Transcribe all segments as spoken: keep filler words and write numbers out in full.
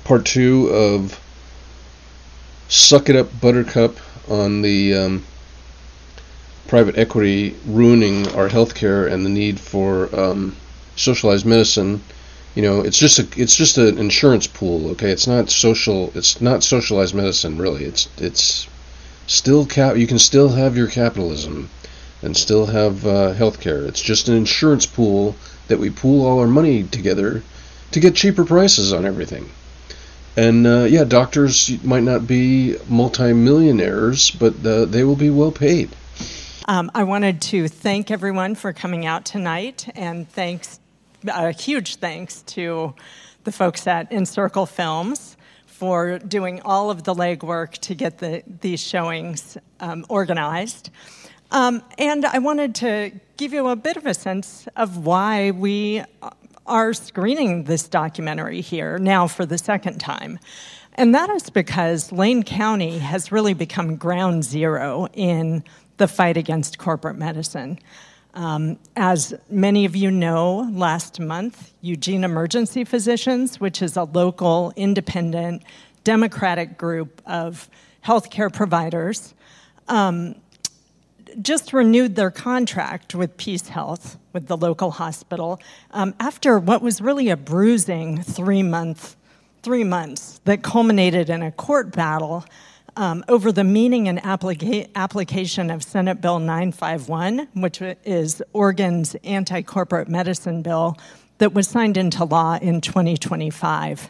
part two of Suck It Up Buttercup on the um, private equity ruining our healthcare and the need for um, socialized medicine. You know, it's just a it's just an insurance pool. Okay, it's not social. It's not socialized medicine, really. It's it's still cap. You can still have your capitalism and still have uh, healthcare. It's just an insurance pool that we pool all our money together to get cheaper prices on everything. And uh, yeah, doctors might not be multimillionaires, but uh, they will be well paid. Um, I wanted to thank everyone for coming out tonight, and thanks, a huge thanks to the folks at Encircle Films for doing all of the legwork to get the, these showings um, organized. Um, and I wanted to give you a bit of a sense of why we are screening this documentary here now for the second time. And that is because Lane County has really become ground zero in the fight against corporate medicine. Um, as many of you know, last month, Eugene Emergency Physicians, which is a local, independent, democratic group of healthcare providers, um, just renewed their contract with Peace Health, with the local hospital, um, after what was really a bruising three-month, three months that culminated in a court battle um, over the meaning and applica- application of Senate Bill nine fifty-one, which is Oregon's anti-corporate medicine bill that was signed into law in twenty twenty-five.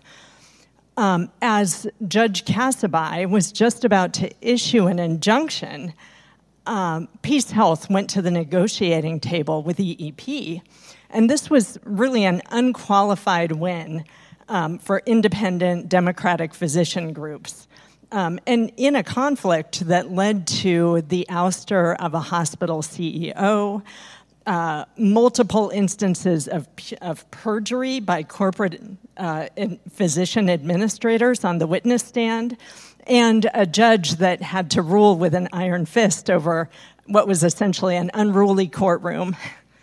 Um, as Judge Casaby was just about to issue an injunction, Um, Peace Health went to the negotiating table with E E P, and this was really an unqualified win um, for independent democratic physician groups, um, and in a conflict that led to the ouster of a hospital C E O, uh, multiple instances of, of perjury by corporate uh, physician administrators on the witness stand, and a judge that had to rule with an iron fist over what was essentially an unruly courtroom.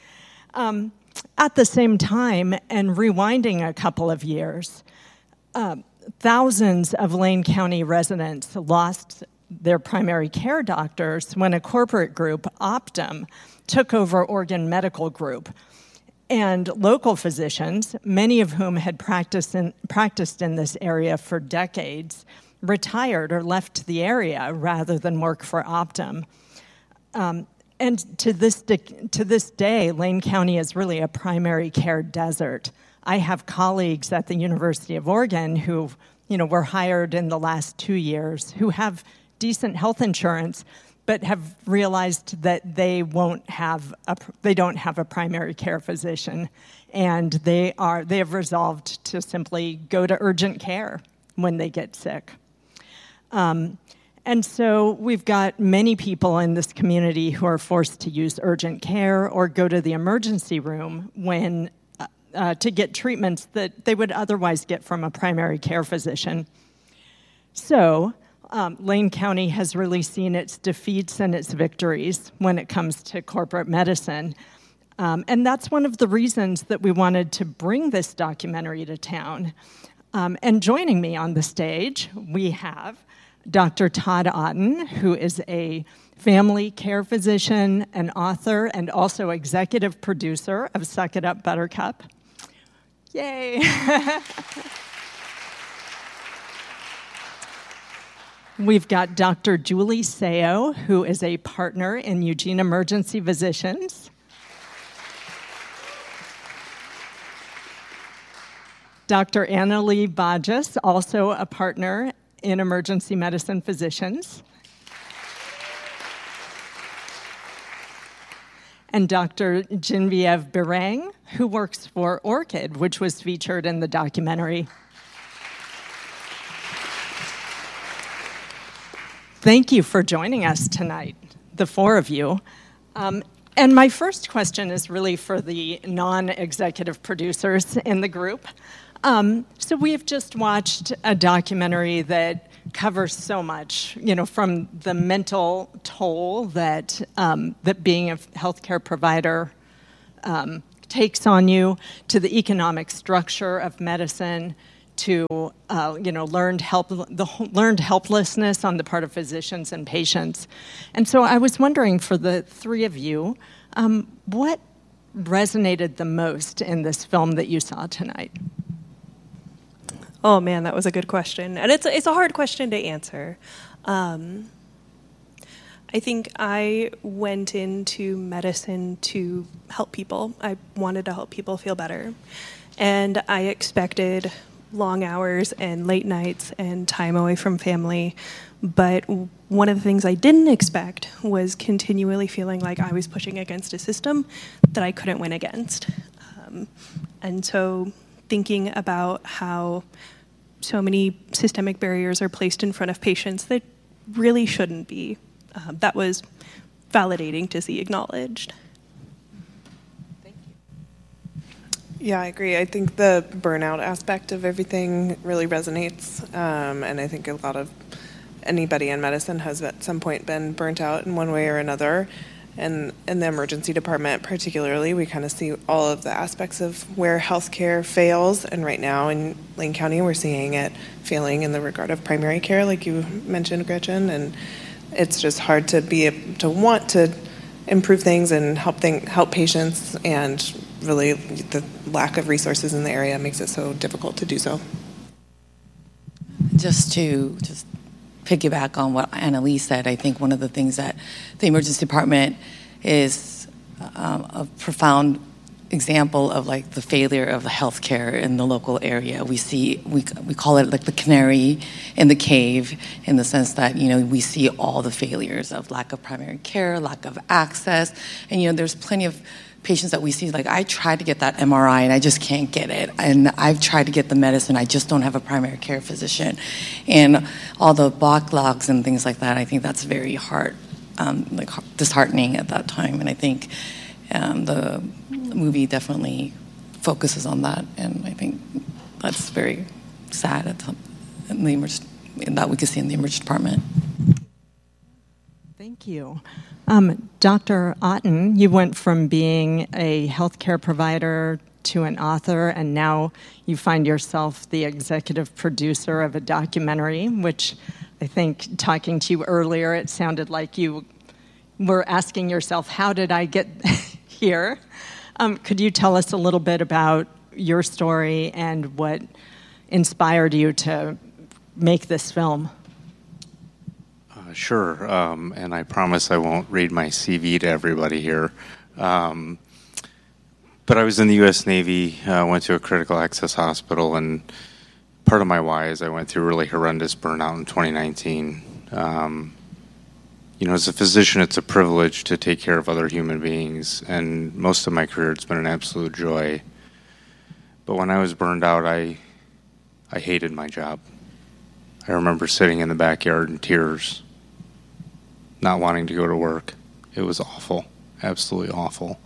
Um, at the same time, and rewinding a couple of years, uh, thousands of Lane County residents lost their primary care doctors when a corporate group, Optum, took over Oregon Medical Group. And local physicians, many of whom had practiced in, practiced in this area for decades, retired or left the area rather than work for Optum. Um, and to this, de- to this day, Lane County is really a primary care desert. I have colleagues at the University of Oregon who, you know, were hired in the last two years who have decent health insurance, but have realized that they won't have a, they don't have a primary care physician, and they are they have resolved to simply go to urgent care when they get sick. Um, and so we've got many people in this community who are forced to use urgent care or go to the emergency room when uh, uh, to get treatments that they would otherwise get from a primary care physician. So um, Lane County has really seen its defeats and its victories when it comes to corporate medicine. Um, and that's one of the reasons that we wanted to bring this documentary to town. Um, and joining me on the stage, we have Doctor Todd Otten, who is a family care physician, an author, and also executive producer of Suck It Up Buttercup. Yay! We've got Doctor Julie Seo, who is a partner in Eugene Emergency Physicians. Doctor Annalee Bajas, also a partner in Emergency Medicine Physicians. And Doctor Genevieve Birang, who works for Orchid, which was featured in the documentary. Thank you for joining us tonight, the four of you. Um, and my first question is really for the non-executive producers in the group. Um, so we've just watched a documentary that covers so much, you know, from the mental toll that um, that being a healthcare provider um, takes on you, to the economic structure of medicine, to, uh, you know, learned help, the learned helplessness on the part of physicians and patients. And so I was wondering, for the three of you, um, what resonated the most in this film that you saw tonight? Oh man, that was a good question, and it's it's a hard question to answer. Um, I think I went into medicine to help people. I wanted to help people feel better, and I expected long hours and late nights and time away from family. But one of the things I didn't expect was continually feeling like I was pushing against a system that I couldn't win against. Um, and so thinking about how so many systemic barriers are placed in front of patients that really shouldn't be, um, that was validating to see acknowledged. Thank you. Yeah, I agree. I think the burnout aspect of everything really resonates, um, and I think a lot of anybody in medicine has at some point been burnt out in one way or another. And in the emergency department particularly, we kind of see all of the aspects of where healthcare fails. And right now in Lane County, we're seeing it failing in the regard of primary care, like you mentioned, Gretchen. And it's just hard to be able to want to improve things and help thing, help patients. And really, the lack of resources in the area makes it so difficult to do so. Just to just piggyback on what Annalise said, I think one of the things that the emergency department is um, a profound example of, like, the failure of the healthcare in the local area. We see, we we call it like the canary in the cave, in the sense that, you know, we see all the failures of lack of primary care, lack of access, and, you know, there's plenty of patients that we see, like, I tried to get that M R I and I just can't get it. And I've tried to get the medicine, I just don't have a primary care physician. And all the backlogs and things like that, I think that's very hard, um, like disheartening at that time. And I think um, the movie definitely focuses on that. And I think that's very sad at the, in the emerg- that we can see in the emergency department. Thank you. Um, Doctor Otten, you went from being a healthcare provider to an author, and now you find yourself the executive producer of a documentary, which I think, talking to you earlier, it sounded like you were asking yourself, how did I get here? Um, could you tell us a little bit about your story and what inspired you to make this film? Uh, sure, um, and I promise I won't read my C V to everybody here. Um, but I was in the U S Navy, uh, went to a critical access hospital, and part of my why is I went through really horrendous burnout in twenty nineteen. Um, you know, as a physician, it's a privilege to take care of other human beings, and most of my career it's been an absolute joy. But when I was burned out, I, I hated my job. I remember sitting in the backyard in tears, not wanting to go to work. It was awful, absolutely awful.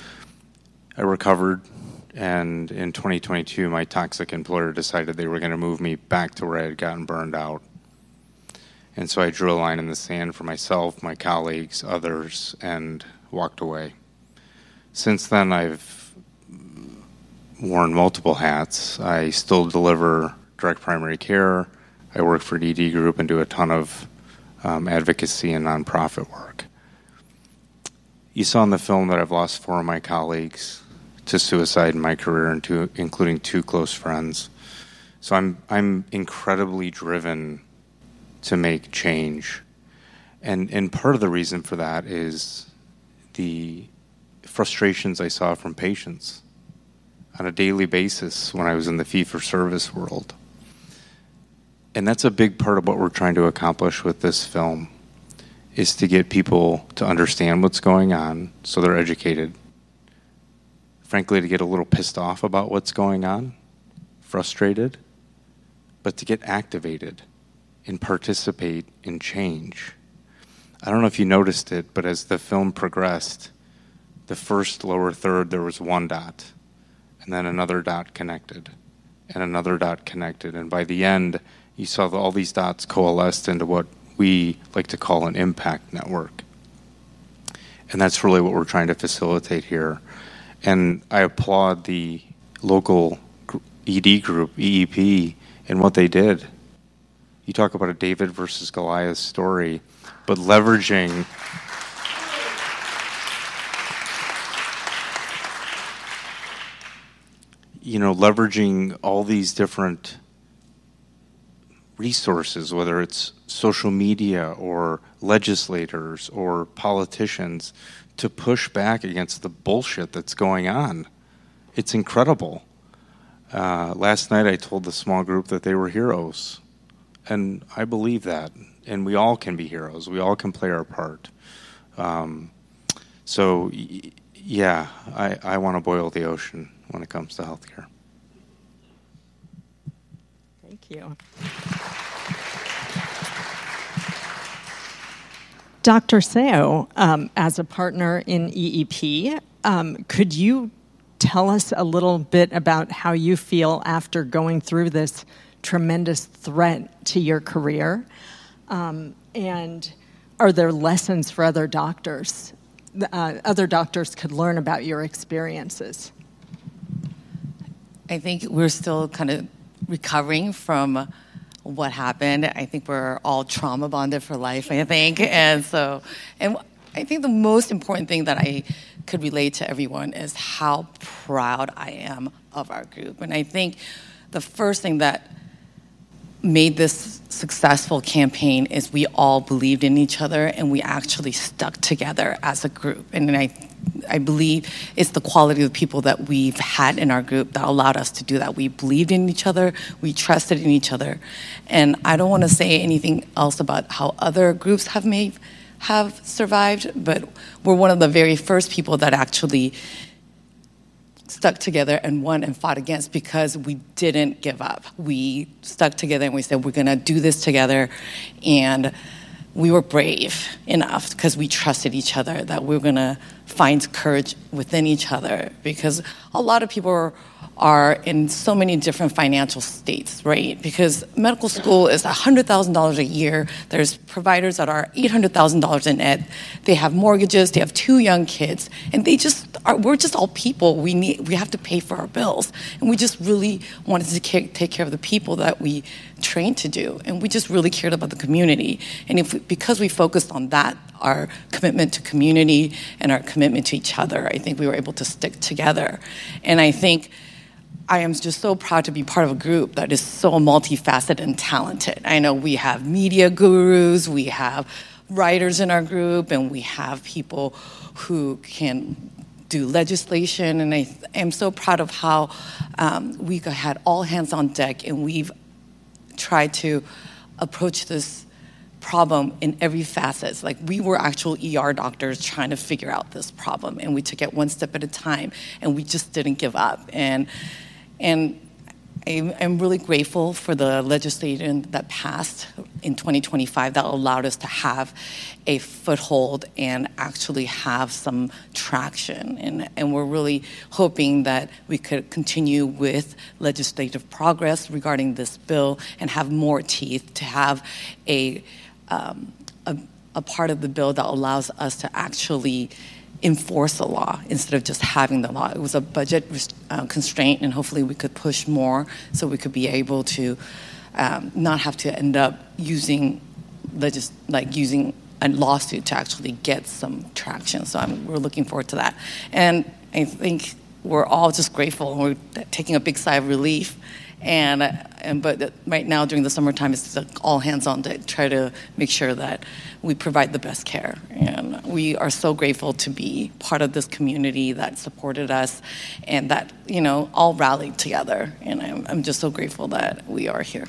I recovered, and in twenty twenty-two, my toxic employer decided they were going to move me back to where I had gotten burned out. And so I drew a line in the sand for myself, my colleagues, others, and walked away. Since then, I've worn multiple hats. I still deliver direct primary care. I work for D D Group and do a ton of um, advocacy and nonprofit work. You saw in the film that I've lost four of my colleagues to suicide in my career, and two, including two close friends. So I'm I'm incredibly driven to make change, and and part of the reason for that is the frustrations I saw from patients on a daily basis when I was in the fee-for-service world. And that's a big part of what we're trying to accomplish with this film, is to get people to understand what's going on so they're educated. Frankly, to get a little pissed off about what's going on, frustrated, but to get activated and participate in change. I don't know if you noticed it, but as the film progressed, the first lower third, there was one dot, and then another dot connected, and another dot connected. And by the end, you saw all these dots coalesced into what we like to call an impact network. And that's really what we're trying to facilitate here. And I applaud the local E D group, E E P, and what they did. You talk about a David versus Goliath story, but leveraging you know, leveraging all these different resources, whether it's social media or legislators or politicians, to push back against the bullshit that's going on. It's incredible. Uh, last night I told the small group that they were heroes, and I believe that. And we all can be heroes. We all can play our part. Um, so, y- yeah, I, I want to boil the ocean when it comes to healthcare. Thank you. Doctor Seo, um, as a partner in E E P, um, could you tell us a little bit about how you feel after going through this tremendous threat to your career? Um, and are there lessons for other doctors? Uh, other doctors could learn about your experiences? I think we're still kind of recovering from what happened. I think we're all trauma bonded for life, I think. And so, and I think the most important thing that I could relate to everyone is how proud I am of our group. And I think the first thing that made this successful campaign is we all believed in each other and we actually stuck together as a group. And I I believe it's the quality of the people that we've had in our group that allowed us to do that. We believed in each other, we trusted in each other. And I don't want to say anything else about how other groups have made have survived, but we're one of the very first people that actually stuck together and won and fought against because we didn't give up. We stuck together and we said, we're going to do this together. And we were brave enough because we trusted each other that we were going to find courage within each other, because a lot of people are, are in so many different financial states, right? Because medical school is one hundred thousand dollars a year. There's providers that are eight hundred thousand dollars in it. They have mortgages. They have two young kids. And they just are, we're just all people. We need, we have to pay for our bills. And we just really wanted to care, take care of the people that we trained to do. And we just really cared about the community. And if we, because we focused on that, our commitment to community and our commitment to each other, I think we were able to stick together. And I think I am just so proud to be part of a group that is so multifaceted and talented. I know we have media gurus, we have writers in our group, and we have people who can do legislation. And I am so proud of how um, we had all hands on deck, and we've tried to approach this problem in every facet. Like, we were actual E R doctors trying to figure out this problem, and we took it one step at a time, and we just didn't give up. And and I'm, I'm really grateful for the legislation that passed in twenty twenty-five that allowed us to have a foothold and actually have some traction. And, and we're really hoping that we could continue with legislative progress regarding this bill and have more teeth to have a Um, a, a part of the bill that allows us to actually enforce the law instead of just having the law. It was a budget uh, constraint, and hopefully we could push more so we could be able to um, not have to end up using legis- like using a lawsuit to actually get some traction. So I'm, we're looking forward to that. And I think we're all just grateful, and we're taking a big sigh of relief. And, and but right now during the summertime, it's like all hands on deck, try to make sure that we provide the best care. And we are so grateful to be part of this community that supported us and that, you know, all rallied together. And I'm, I'm just so grateful that we are here.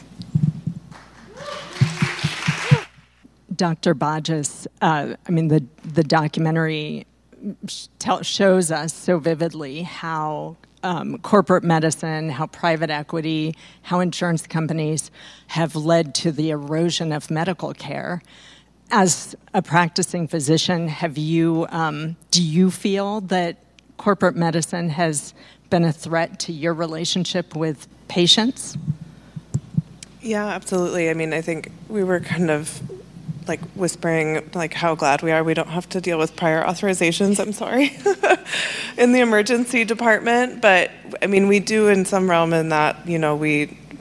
Doctor Bages, uh, I mean, the, the documentary tell, shows us so vividly how Um, corporate medicine, how private equity, how insurance companies have led to the erosion of medical care. As a practicing physician, have you, um, do you feel that corporate medicine has been a threat to your relationship with patients? Yeah, absolutely. I mean, I think we were kind of like whispering like how glad we are we don't have to deal with prior authorizations, I'm sorry, in the emergency department. But I mean, we do in some realm in that, you know, we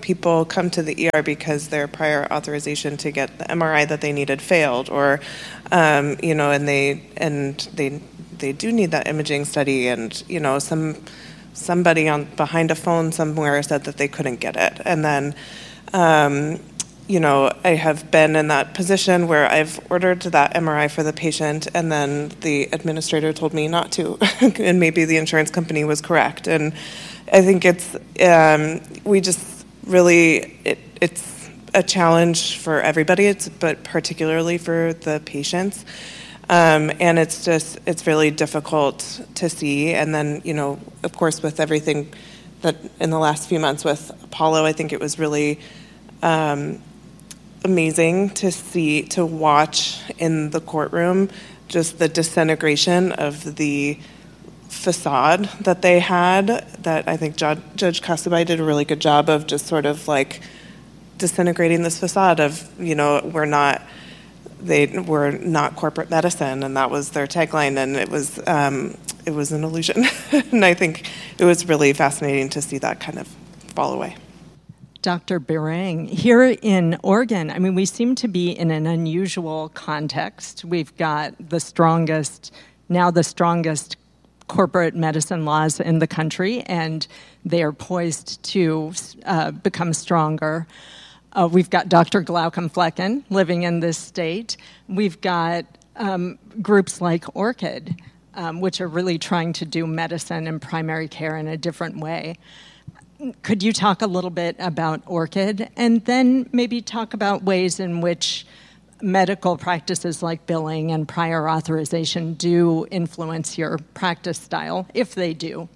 people come to the E R because their prior authorization to get the M R I that they needed failed, or, um, you know, and they and they they do need that imaging study, and you know, some somebody on behind a phone somewhere said that they couldn't get it, and then. Um, You know, I have been in that position where I've ordered that M R I for the patient, and then the administrator told me not to, and maybe the insurance company was correct. And I think it's um, we just really it, it's a challenge for everybody, it's, but particularly for the patients. Um, and it's just it's really difficult to see. And then you know, of course, with everything that in the last few months with Apollo, I think it was really. Um, amazing to see, to watch in the courtroom, just the disintegration of the facade that they had, that I think Judge, Judge Kasabay did a really good job of just sort of like disintegrating this facade of, you know, we're not, they were not corporate medicine, and that was their tagline, and it was, um, it was an illusion. And I think it was really fascinating to see that kind of fall away. Doctor Birang, here in Oregon, I mean, we seem to be in an unusual context. We've got the strongest, now the strongest corporate medicine laws in the country, and they are poised to uh, become stronger. Uh, we've got Doctor Glaucom Flecken living in this state. We've got um, groups like ORCID, um, which are really trying to do medicine and primary care in a different way. Could you talk a little bit about ORCID, and then maybe talk about ways in which medical practices like billing and prior authorization do influence your practice style, if they do?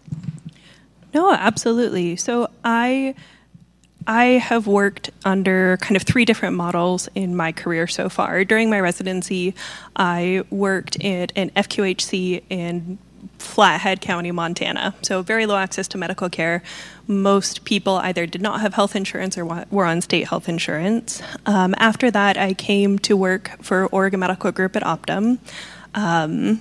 No, absolutely. So I I have worked under kind of three different models in my career so far. During my residency, I worked at an F Q H C in Flathead County, Montana. So very low access to medical care. Most people either did not have health insurance or were on state health insurance. Um, after that, I came to work for Oregon Medical Group at Optum. Um,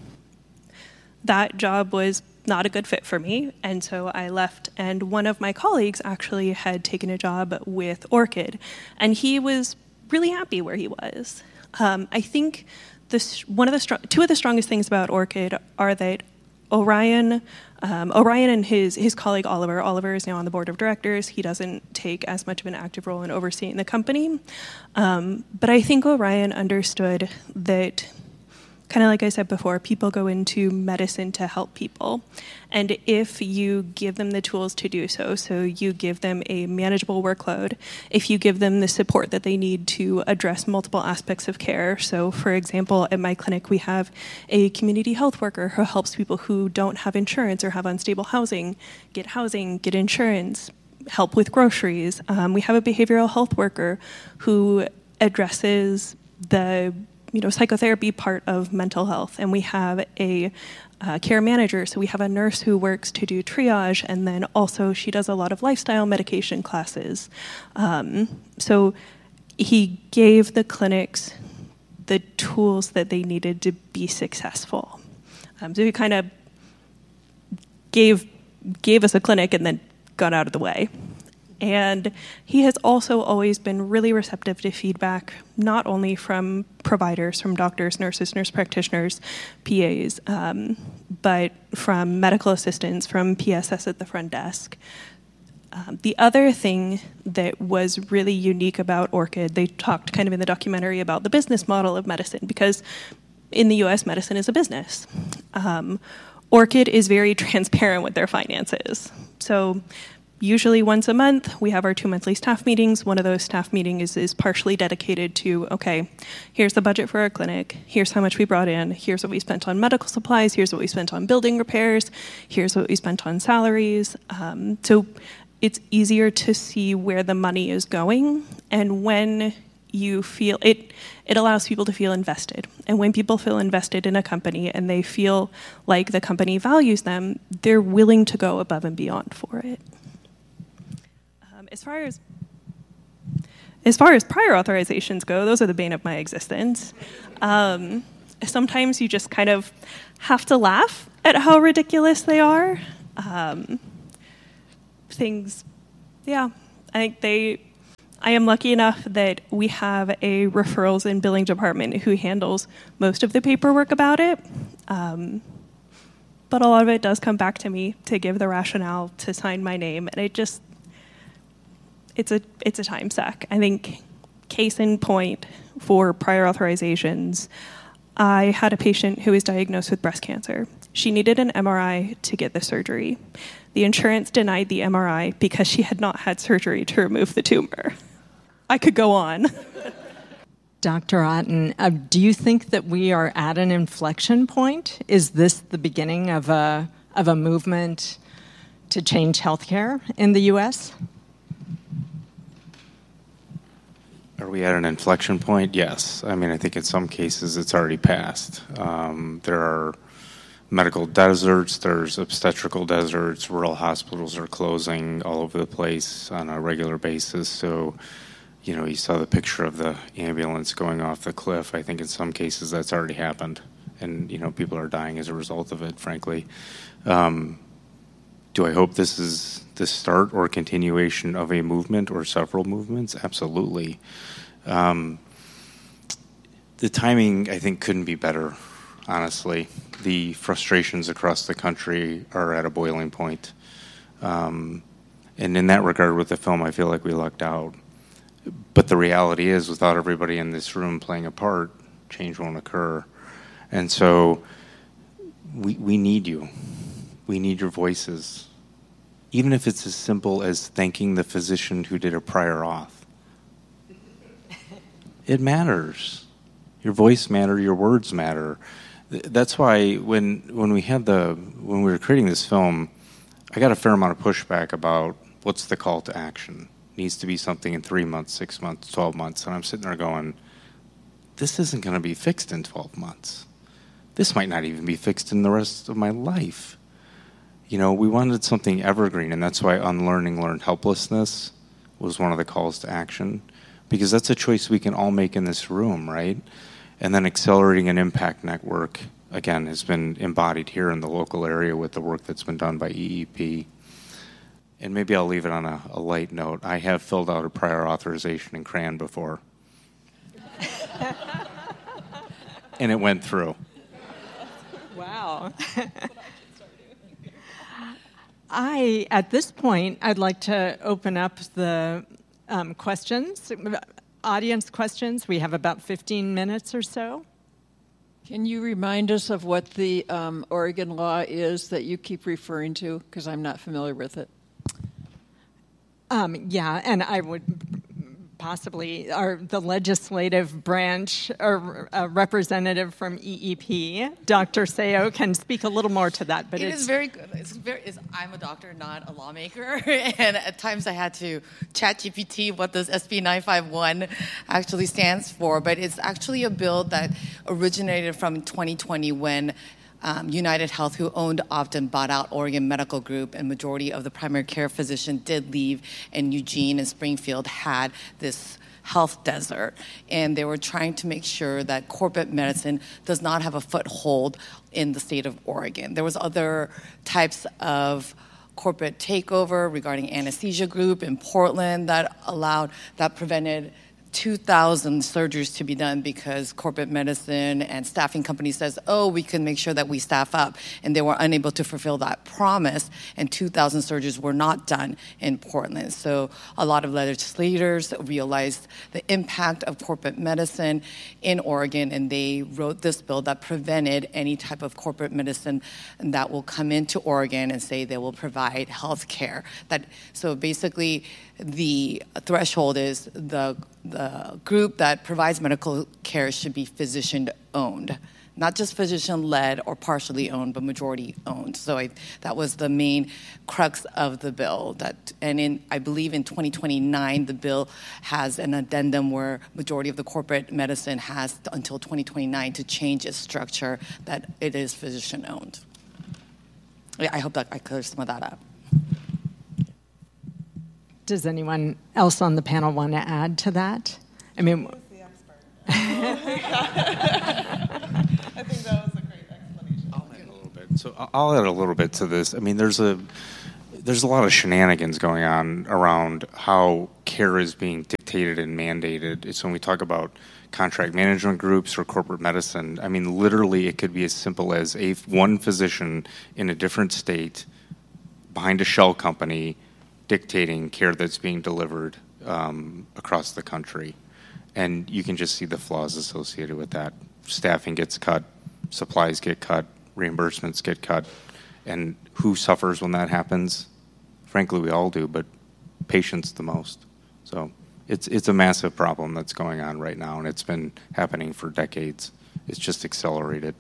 that job was not a good fit for me, and so I left, and one of my colleagues actually had taken a job with ORCID, and he was really happy where he was. Um, I think this, one of the str- two of the strongest things about ORCID are that Orion, um, Orion and his his colleague Oliver, Oliver is now on the board of directors. He doesn't take as much of an active role in overseeing the company, um, but I think Orion understood that, kind of like I said before, people go into medicine to help people. And if you give them the tools to do so, so you give them a manageable workload, if you give them the support that they need to address multiple aspects of care. So for example, at my clinic, we have a community health worker who helps people who don't have insurance or have unstable housing get housing, get insurance, help with groceries. Um, we have a behavioral health worker who addresses the you know, psychotherapy part of mental health. And we have a uh, care manager, so we have a nurse who works to do triage, and then also she does a lot of lifestyle medication classes. Um, so he gave the clinics the tools that they needed to be successful. Um, so he kind of gave gave us a clinic and then got out of the way. And he has also always been really receptive to feedback, not only from providers, from doctors, nurses, nurse practitioners, P As, um, but from medical assistants, from P S S at the front desk. Um, the other thing that was really unique about ORCID, they talked kind of in the documentary about the business model of medicine, because in the U S, medicine is a business. Um, ORCID is very transparent with their finances. So usually once a month, we have our two monthly staff meetings. One of those staff meetings is, is partially dedicated to, okay, here's the budget for our clinic, here's how much we brought in, here's what we spent on medical supplies, here's what we spent on building repairs, here's what we spent on salaries. Um, so it's easier to see where the money is going, and when you feel, it, it allows people to feel invested. And when people feel invested in a company and they feel like the company values them, they're willing to go above and beyond for it. As far as as far as prior authorizations go, those are the bane of my existence. Um, sometimes you just kind of have to laugh at how ridiculous they are. Um, things, yeah. I think they, I am lucky enough that we have a referrals and billing department who handles most of the paperwork about it. Um, but a lot of it does come back to me to give the rationale, to sign my name, and it just, it's a it's a time suck. I think case in point for prior authorizations, I had a patient who was diagnosed with breast cancer. She needed an M R I to get the surgery. The insurance denied the M R I because she had not had surgery to remove the tumor. I could go on. Doctor Otten, uh, do you think that we are at an inflection point? Is this the beginning of a of a movement to change healthcare in the U S? Are we at an inflection point? Yes. I mean, I think in some cases it's already passed. Um, there are medical deserts, there's obstetrical deserts, rural hospitals are closing all over the place on a regular basis. So, you know, you saw the picture of the ambulance going off the cliff. I think in some cases that's already happened. And, you know, people are dying as a result of it, frankly. Um, do I hope this is the start or continuation of a movement or several movements? Absolutely. Um, the timing, I think, couldn't be better, honestly. The frustrations across the country are at a boiling point. Um, and in that regard, with the film, I feel like we lucked out. But the reality is, without everybody in this room playing a part, change won't occur. And so we we need you. We need your voices. Even if it's as simple as thanking the physician who did a prior auth. It matters. Your voice matters, your words matter. That's why when when we had the when we were creating this film, I got a fair amount of pushback about what's the call to action. It needs to be something in three months, six months, twelve months. And I'm sitting there going, this isn't going to be fixed in twelve months. This might not even be fixed in the rest of my life. You know, we wanted something evergreen, and that's why Unlearning Learned Helplessness was one of the calls to action, because that's a choice we can all make in this room, right? And then Accelerating an Impact Network, again, has been embodied here in the local area with the work that's been done by E E P. And maybe I'll leave it on a, a light note. I have filled out a prior authorization in CRAN before. And it went through. Wow. I, at this point, I'd like to open up the um, questions, audience questions. We have about fifteen minutes or so. Can you remind us of what the um, Oregon law is that you keep referring to? Because I'm not familiar with it. Um, yeah, and I would possibly, or the legislative branch or a representative from E E P, Doctor Seo, can speak a little more to that. But it it's is very good. It's very. It's, I'm a doctor, not a lawmaker, and at times I had to chat G P T what this S B nine fifty-one actually stands for. But it's actually a bill that originated from twenty twenty when Um, United Health, who owned Optum, bought out Oregon Medical Group, and majority of the primary care physicians did leave, and Eugene and Springfield had this health desert, and they were trying to make sure that corporate medicine does not have a foothold in the state of Oregon. There was other types of corporate takeover regarding Anesthesia Group in Portland that allowed, that prevented two thousand surgeries to be done because corporate medicine and staffing companies says, oh, we can make sure that we staff up. And they were unable to fulfill that promise, and two thousand surgeries were not done in Portland. So a lot of legislators realized the impact of corporate medicine in Oregon, and they wrote this bill that prevented any type of corporate medicine that will come into Oregon and say they will provide health care. That, so basically, the threshold is the the group that provides medical care should be physician-owned, not just physician-led or partially owned, but majority-owned. So I, that was the main crux of the bill. That, and in, I believe in twenty twenty-nine, the bill has an addendum where majority of the corporate medicine has until twenty twenty-nine to change its structure, that it is physician-owned. I hope that I cleared some of that up. Does anyone else on the panel want to add to that? I mean, the expert. I think that was a great explanation. I'll add a little bit. So I'll add a little bit to this. I mean, there's a there's a lot of shenanigans going on around how care is being dictated and mandated. It's when we talk about contract management groups or corporate medicine, I mean, literally it could be as simple as a one physician in a different state behind a shell company dictating care that's being delivered um, across the country. And you can just see the flaws associated with that. Staffing gets cut, supplies get cut, reimbursements get cut. And who suffers when that happens? Frankly, we all do, but patients the most. So it's it's a massive problem that's going on right now, and it's been happening for decades. It's just accelerated.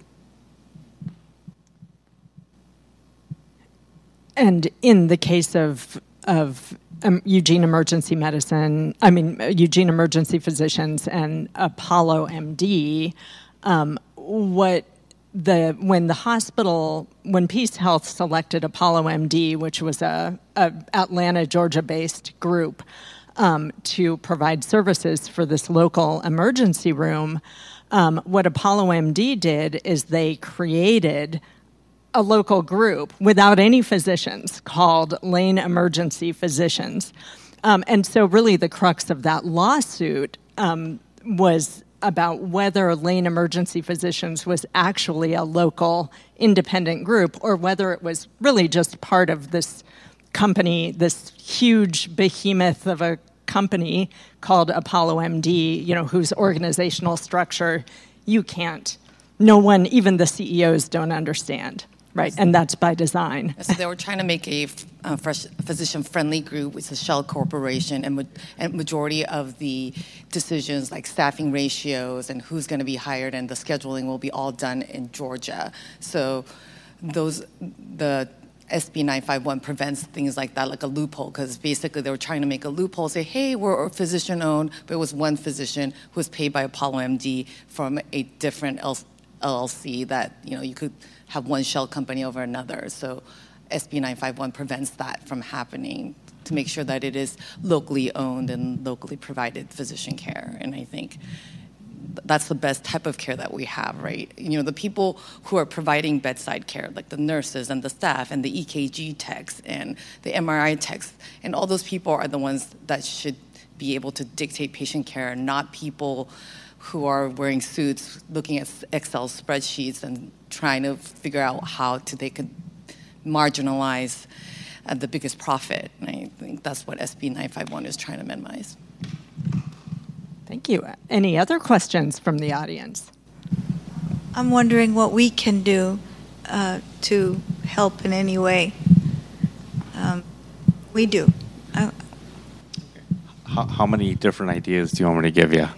And in the case of of um, Eugene Emergency Medicine, I mean Eugene Emergency Physicians and Apollo M D, um, what the when the hospital when Peace Health selected Apollo M D, which was a, a Atlanta, Georgia-based group, um, to provide services for this local emergency room, um, what Apollo M D did is they created a local group without any physicians called Lane Emergency Physicians. Um, and so really the crux of that lawsuit um, was about whether Lane Emergency Physicians was actually a local independent group or whether it was really just part of this company, this huge behemoth of a company called Apollo M D, you know, whose organizational structure you can't, no one, even the C E Os don't understand. Right, and that's by design. So they were trying to make a uh, physician-friendly group, which is a shell corporation, and, ma- and majority of the decisions like staffing ratios and who's going to be hired and the scheduling will be all done in Georgia. So those the S B nine fifty-one prevents things like that, like a loophole, because basically they were trying to make a loophole, say, hey, we're physician-owned, but it was one physician who was paid by Apollo M D from a different L L C that, you know, you could have one shell company over another. So S B nine fifty-one prevents that from happening to make sure that it is locally owned and locally provided physician care. And I think that's the best type of care that we have, right? You know, the people who are providing bedside care, like the nurses and the staff and the E K G techs and the M R I techs, and all those people are the ones that should be able to dictate patient care, not people who are wearing suits, looking at Excel spreadsheets and trying to figure out how to, they could marginalize uh, the biggest profit. And I think that's what S B nine fifty-one is trying to minimize. Thank you. Any other questions from the audience? I'm wondering what we can do uh, to help in any way. Um, we do. I, how, how many different ideas do you want me to give you?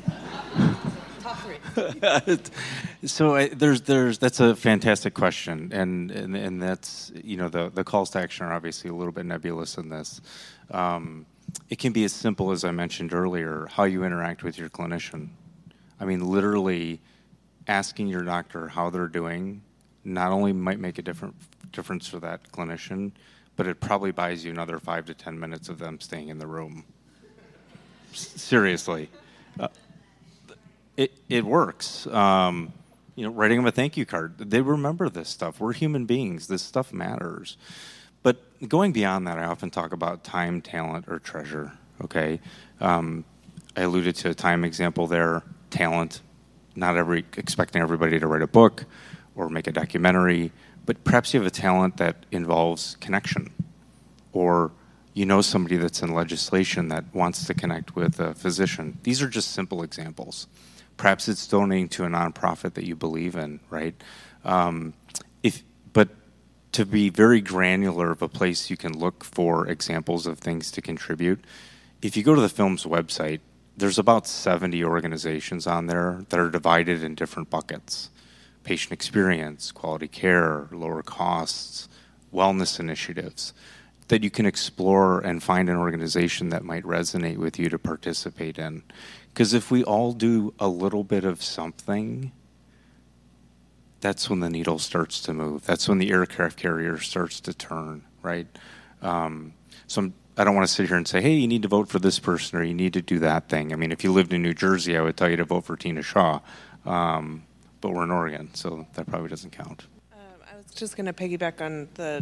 So I, there's there's that's a fantastic question, and, and and that's, you know, the the calls to action are obviously a little bit nebulous in this. Um, it can be as simple as I mentioned earlier, how you interact with your clinician. I mean, literally asking your doctor how they're doing not only might make a different difference for that clinician, but it probably buys you another five to ten minutes of them staying in the room. S- seriously. Uh, It it works. Um, you know, writing them a thank you card. They remember this stuff. We're human beings. This stuff matters. But going beyond that, I often talk about time, talent, or treasure. Okay, um, I alluded to a time example there. Talent. Not every expecting everybody to write a book or make a documentary, but perhaps you have a talent that involves connection, or you know somebody that's in legislation that wants to connect with a physician. These are just simple examples. Perhaps it's donating to a nonprofit that you believe in, right? Um, if, but to be very granular of a place you can look for examples of things to contribute, if you go to the film's website, there's about seventy organizations on there that are divided in different buckets. Patient experience, quality care, lower costs, wellness initiatives, that you can explore and find an organization that might resonate with you to participate in. Because if we all do a little bit of something, that's when the needle starts to move. That's when the aircraft carrier starts to turn, right? Um, so I'm, I don't want to sit here and say, hey, you need to vote for this person or you need to do that thing. I mean, if you lived in New Jersey, I would tell you to vote for Tina Shaw. Um, but we're in Oregon, so that probably doesn't count. Um, I was just going to piggyback on the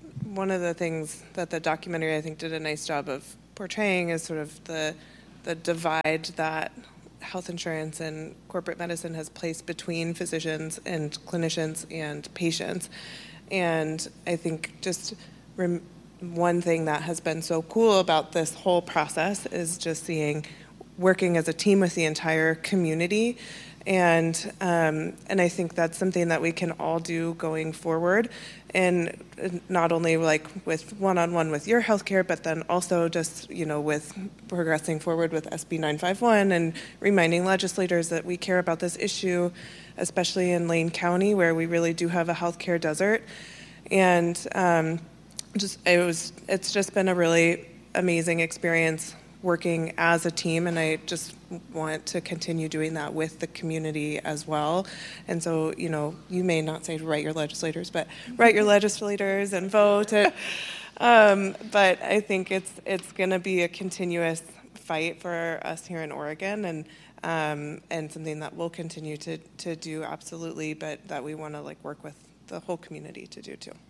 one of the things that the documentary, I think, did a nice job of portraying is sort of the the divide that health insurance and corporate medicine has placed between physicians and clinicians and patients. And I think just rem- one thing that has been so cool about this whole process is just seeing working as a team with the entire community. And um, and I think that's something that we can all do going forward, and not only like with one-on-one with your healthcare, but then also just, you know, with progressing forward with S B nine fifty-one and reminding legislators that we care about this issue, especially in Lane County where we really do have a healthcare desert. And um, just it was it's just been a really amazing experience working as a team, and I just want to continue doing that with the community as well. And so, you know, you may not say write your legislators, but write your legislators and vote. um, but I think it's it's going to be a continuous fight for us here in Oregon, and um, and something that we'll continue to to do absolutely, but that we want to like work with the whole community to do too.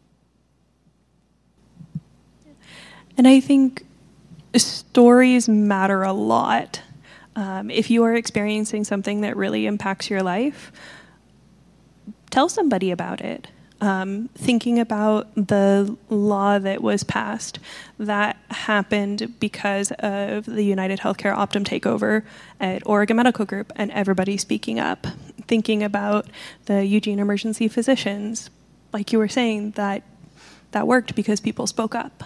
And I think stories matter a lot. Um, if you are experiencing something that really impacts your life, tell somebody about it. Um, thinking about the law that was passed that happened because of the United Healthcare Optum takeover at Oregon Medical Group and everybody speaking up. Thinking about the Eugene emergency physicians, like you were saying, that that worked because people spoke up.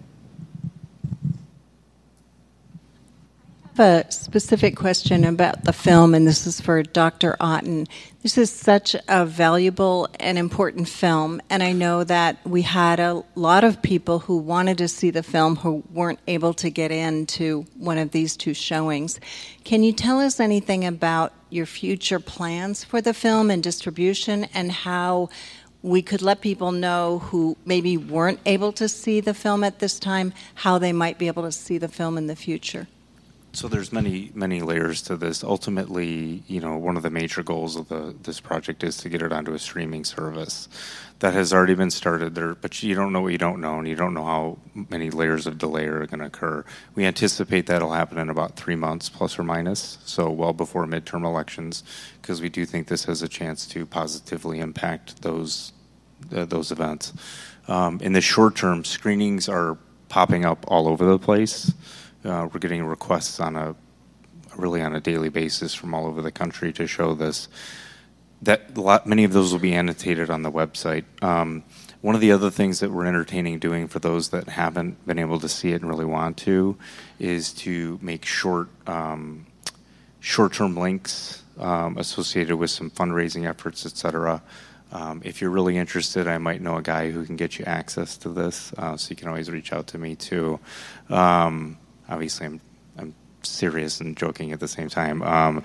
A specific question about the film, and this is for Doctor Otten. This is such a valuable and important film, and I know that we had a lot of people who wanted to see the film who weren't able to get into one of these two showings. Can you tell us anything about your future plans for the film and distribution, and how we could let people know who maybe weren't able to see the film at this time, how they might be able to see the film in the future? So there's many, many layers to this. Ultimately, you know, one of the major goals of the this project is to get it onto a streaming service. That has already been started there, but you don't know what you don't know, and you don't know how many layers of delay are going to occur. We anticipate that'll happen in about three months, plus or minus, so well before midterm elections, because we do think this has a chance to positively impact those uh, those events. Um, in the short term, screenings are popping up all over the place. Uh, we're getting requests on a really on a daily basis from all over the country to show this. That a lot, many of those will be annotated on the website. Um, one of the other things that we're entertaining doing for those that haven't been able to see it and really want to is to make short, um, short-term links um, associated with some fundraising efforts, et cetera. Um, if you're really interested, I might know a guy who can get you access to this, uh, so you can always reach out to me too. Um, Obviously, I'm I'm serious and joking at the same time. Um,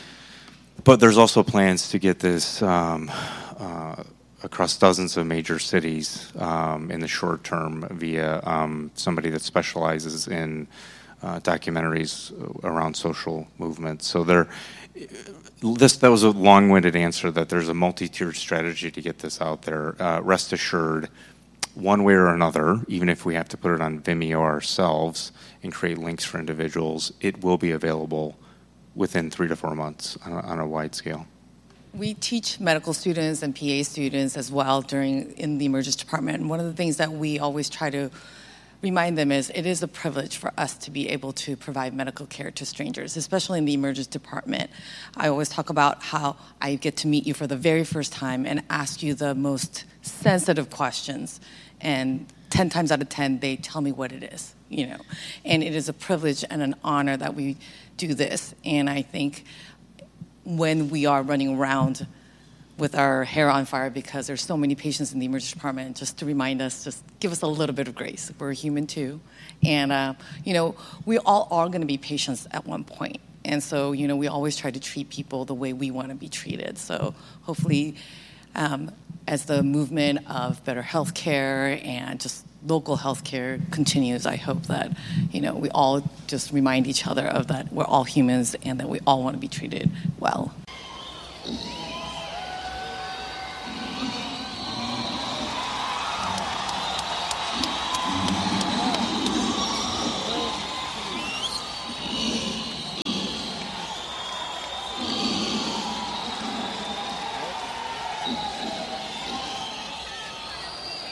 but there's also plans to get this um, uh, across dozens of major cities um, in the short term via um, somebody that specializes in uh, documentaries around social movements. So there, this that was a long-winded answer that there's a multi-tiered strategy to get this out there. Uh, rest assured, one way or another, even if we have to put it on Vimeo ourselves and create links for individuals, it will be available within three to four months on a, on a wide scale. We teach medical students and P A students as well during in the emergency department. And one of the things that we always try to remind them is it is a privilege for us to be able to provide medical care to strangers, especially in the emergency department. I always talk about how I get to meet you for the very first time and ask you the most sensitive questions. And ten times out of ten, they tell me what it is, you know. And it is a privilege and an honor that we do this. And I think when we are running around with our hair on fire because there's so many patients in the emergency department, just to remind us, just give us a little bit of grace. We're human too. And, uh, you know, we all are going to be patients at one point. And so, you know, we always try to treat people the way we want to be treated. So hopefully, um, as the movement of better health care and just local health care continues, I hope that, you know, we all just remind each other of that we're all humans and that we all want to be treated well.